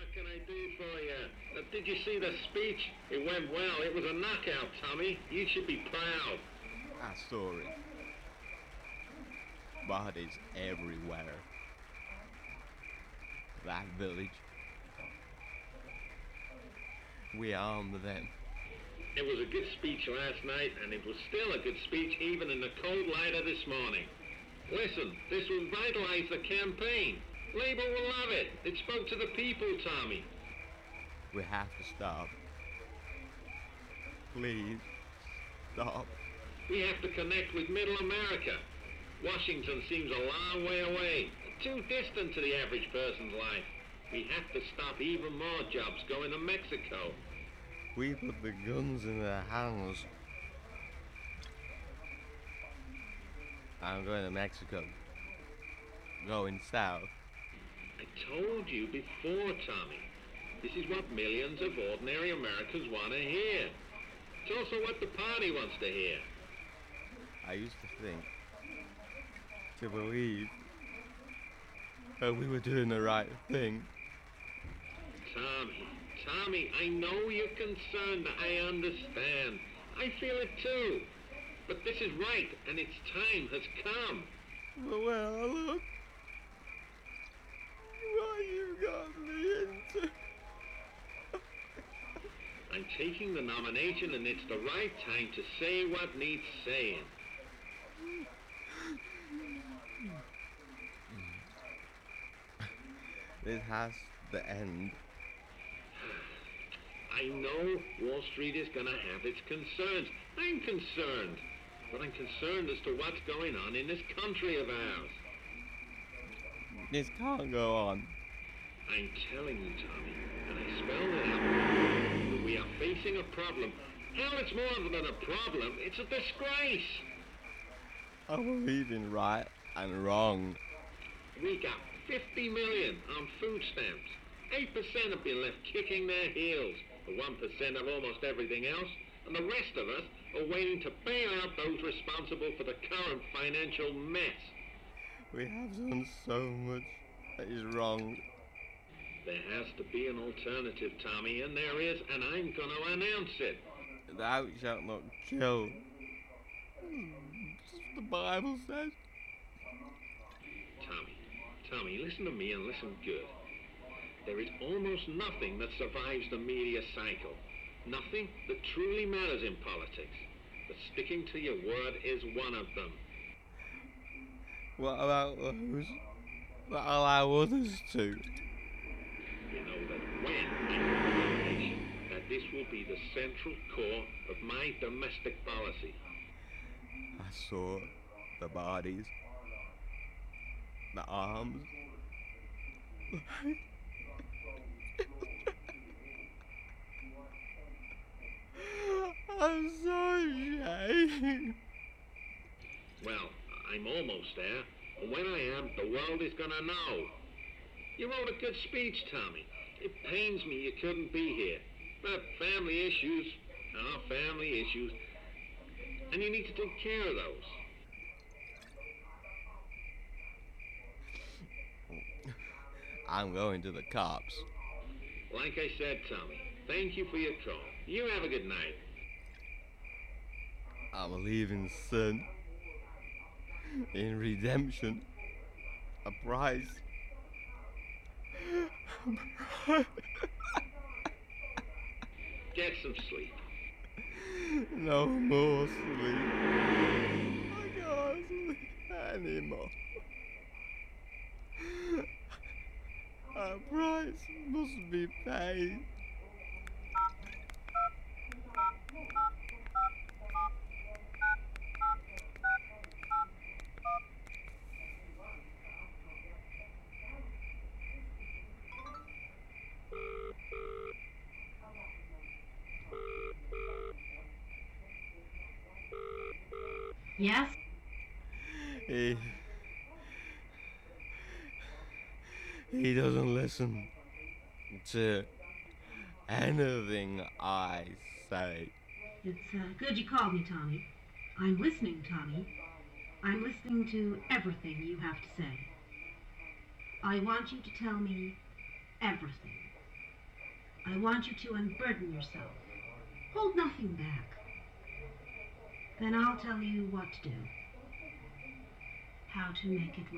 What can I do for you? Did you see the speech? It went well. It was a knockout, Tommy. You should be proud. I saw it. Bodies everywhere. That village. We armed them. It was a good speech last night, and it was still a good speech even in the cold light of this morning. Listen, this will vitalize the campaign. Labour will love it. It spoke to the people, Tommy. We have to stop. Please, stop. We have to connect with Middle America. Washington seems a long way away, too distant to the average person's life. We have to stop even more jobs going to Mexico. We put the guns in their hands. I'm going to Mexico. Going south. I told you before, Tommy. This is what millions of ordinary Americans want to hear. It's also what the party wants to hear. I used to think, to believe, that we were doing the right thing. Tommy, I know you're concerned. I understand. I feel it too. But this is right, and its time has come. Well, look. What you got me into. I'm taking the nomination, and it's the right time to say what needs saying. This has to end. I know Wall Street is going to have its concerns. I'm concerned. But I'm concerned as to what's going on in this country of ours. This can't go on. I'm telling you, Tommy, and I spelled it out, that we are facing a problem. Hell, it's more than a problem. It's a disgrace. I believe in right and wrong. We got 50 million on food stamps. 8% have been left kicking their heels. The 1% of almost everything else. And the rest of us are waiting to bail out those responsible for the current financial mess. We have done so much that is wrong. There has to be an alternative, Tommy, and there is, and I'm going to announce it. Thou shalt not kill. That's what the Bible says. Tommy, listen to me and listen good. There is almost nothing that survives the media cycle. Nothing that truly matters in politics. But sticking to your word is one of them. What about those that allow others to? You know that when I get the nomination, that this will be the central core of my domestic policy. I saw the bodies, the arms. I'm so ashamed. Well, I'm almost there. And when I am, the world is going to know. You wrote a good speech, Tommy. It pains me you couldn't be here. But family issues are family issues. And you need to take care of those. I'm going to the cops. Like I said, Tommy, thank you for your call. You have a good night. I believe in sin, in redemption, a price. Get some sleep. No more sleep. I can't sleep anymore. A price must be paid. Yes? He doesn't listen to anything I say. It's good you called me, Tommy. I'm listening, Tommy. I'm listening to everything you have to say. I want you to tell me everything. I want you to unburden yourself. Hold nothing back. Then I'll tell you what to do. How to make it right.